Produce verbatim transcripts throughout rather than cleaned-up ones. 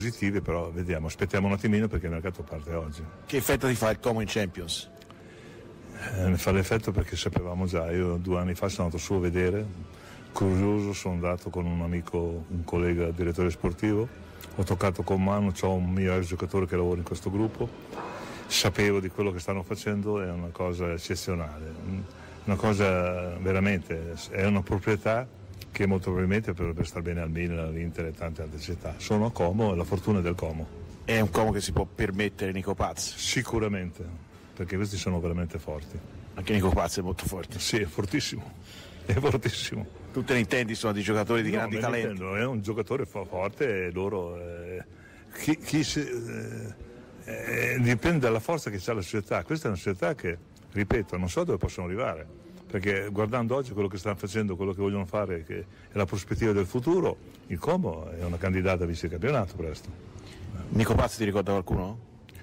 positive, però vediamo, aspettiamo un attimino perché il mercato parte oggi. Che effetto ti fa il Como in Champions? Eh, ne fa l'effetto perché sapevamo già, io due anni fa sono andato su a vedere, curioso, sono andato con un amico, un collega direttore sportivo, ho toccato con mano, ho un mio ex giocatore che lavora in questo gruppo, sapevo di quello che stanno facendo, è una cosa eccezionale, una cosa veramente, è una proprietà che molto probabilmente per stare bene al Milan, all'Inter e tante altre città. Sono a Como, è la fortuna del Como. È un Como che si può permettere Nico Paz? Sicuramente, perché questi sono veramente forti. Anche Nico Paz è molto forte? Sì, è fortissimo, è fortissimo. Tu te ne intendi, sono di giocatori di no, grandi talenti? Intendo, è un giocatore forte e loro... Eh, chi, chi si, eh, eh, dipende dalla forza che ha la società. Questa è una società che, ripeto, non so dove possono arrivare. Perché guardando oggi quello che stanno facendo, quello che vogliono fare, che è la prospettiva del futuro, il Como è una candidata a vincere il campionato presto. Nico Paz ti ricorda qualcuno?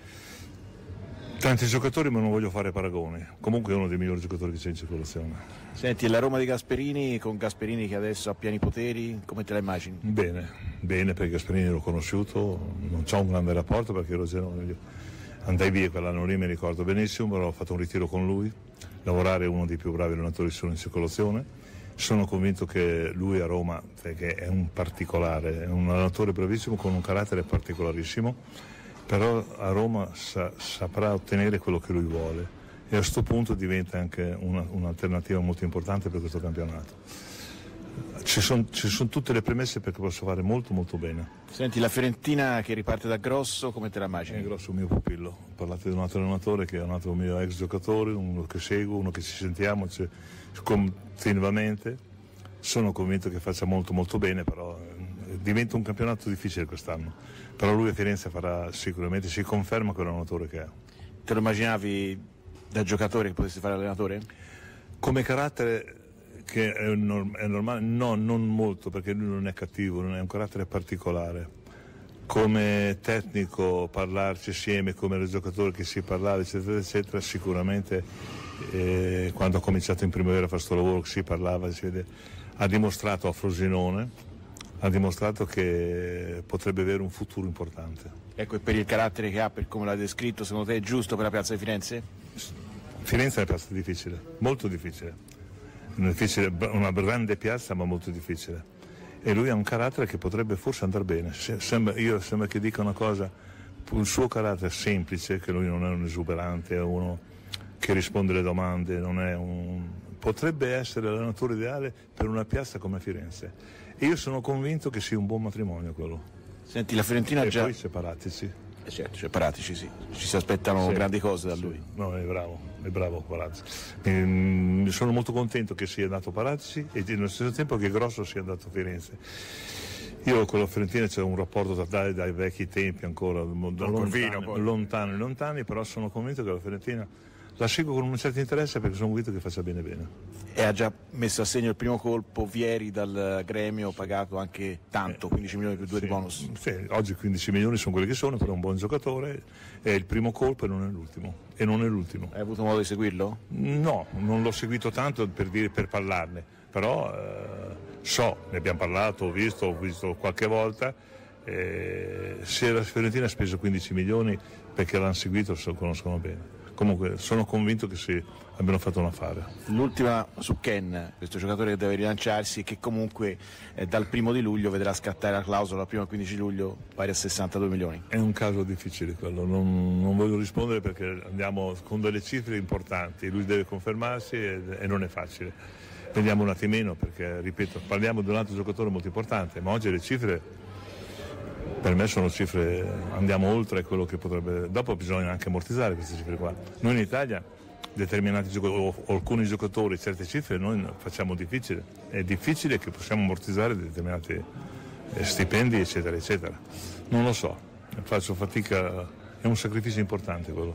Tanti giocatori, ma non voglio fare paragoni. Comunque è uno dei migliori giocatori che c'è in circolazione. Senti, la Roma di Gasperini, con Gasperini che adesso ha pieni poteri, come te la immagini? Bene, bene, perché Gasperini l'ho conosciuto, non c'ho un grande rapporto perché ero genere, andai via quell'anno lì, mi ricordo benissimo, però ho fatto un ritiro con lui. Lavorare è uno dei più bravi allenatori sono in circolazione. Sono convinto che lui a Roma, perché è un particolare, è un allenatore bravissimo con un carattere particolarissimo, però a Roma sa, saprà ottenere quello che lui vuole e a questo punto diventa anche una, un'alternativa molto importante per questo campionato. Ci sono son tutte le premesse perché posso fare molto molto bene. Senti, la Fiorentina che riparte da Grosso, come te la immagini? È Grosso, mio pupillo. Parlate di un altro allenatore che è un altro mio ex giocatore, uno che seguo, uno che ci sentiamo cioè, continuamente. Sono convinto che faccia molto molto bene, però eh, diventa un campionato difficile quest'anno. Però lui a Firenze farà sicuramente, si conferma quell'allenatore che è. Te lo immaginavi da giocatore che potessi fare allenatore? Come carattere... che è, norm- è normale, no, non molto, perché lui non è cattivo, non è un carattere particolare. Come tecnico parlarci assieme, come giocatore che si parlava, eccetera, eccetera, sicuramente eh, quando ha cominciato in primavera a fare questo lavoro che si parlava, si vede, ha dimostrato a Frosinone, ha dimostrato che potrebbe avere un futuro importante. Ecco, e per il carattere che ha, per come l'ha descritto, secondo te è giusto per la piazza di Firenze? Firenze è una piazza difficile, molto difficile. Difficile, una grande piazza ma molto difficile e lui ha un carattere che potrebbe forse andare bene. Sembra, io sembra che dica una cosa, il suo carattere semplice, che lui non è un esuberante, è uno che risponde alle domande, non è un... potrebbe essere l'allenatore ideale per una piazza come Firenze e io sono convinto che sia un buon matrimonio quello. Senti, la Fiorentina e già... poi separatisi. Eh certo, cioè Paratici sì, ci si aspettano sì, grandi cose da lui. Sì. No, è bravo, è bravo Paratici. Mi sono molto contento che sia andato Paratici e nello stesso tempo che Grosso sia andato a Firenze. Io con la Fiorentina c'è un rapporto da dare dai vecchi tempi ancora, lontani, lontani, lontani, però sono convinto che la Fiorentina la seguo con un certo interesse perché sono convinto che faccia bene bene. E ha già messo a segno il primo colpo Vieri dal Gremio, pagato anche tanto, eh, quindici milioni più due sì, di bonus. Sì, oggi quindici milioni sono quelli che sono, però è un buon giocatore, è il primo colpo e non è l'ultimo. E non è l'ultimo. Hai avuto modo di seguirlo? No, non l'ho seguito tanto per, dire, per parlarne, però eh, so, ne abbiamo parlato, ho visto, ho visto qualche volta. Eh, se la Fiorentina ha speso quindici milioni perché l'hanno seguito, lo conoscono bene. Comunque sono convinto che sì, abbiano fatto un affare. L'ultima su Ken, questo giocatore che deve rilanciarsi e che comunque eh, dal primo di luglio vedrà scattare la clausola prima del quindici luglio pari a sessantadue milioni. È un caso difficile quello, non, non voglio rispondere perché andiamo con delle cifre importanti, lui deve confermarsi e, e non è facile. Vediamo un attimino perché, ripeto, parliamo di un altro giocatore molto importante, ma oggi le cifre per me sono cifre, andiamo oltre quello che potrebbe, dopo bisogna anche ammortizzare queste cifre qua. Noi in Italia determinati giocatori o alcuni giocatori certe cifre noi facciamo difficile, è difficile che possiamo ammortizzare determinati stipendi eccetera eccetera. Non lo so, faccio fatica, è un sacrificio importante quello.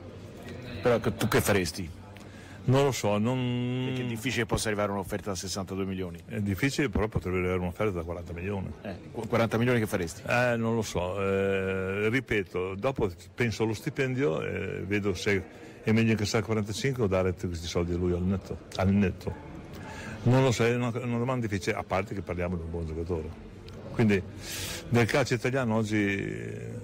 Però tu che faresti? Non lo so, non... Perché è difficile che possa arrivare un'offerta da sessantadue milioni. È difficile, però potrebbe arrivare un'offerta da quaranta milioni. Eh, quaranta milioni che faresti? Eh, non lo so, eh, ripeto, dopo penso allo stipendio e vedo se è meglio incassare quarantacinque o dare questi soldi a lui al netto. Al netto. Non lo so, è una, una domanda difficile, a parte che parliamo di un buon giocatore. Quindi nel calcio italiano oggi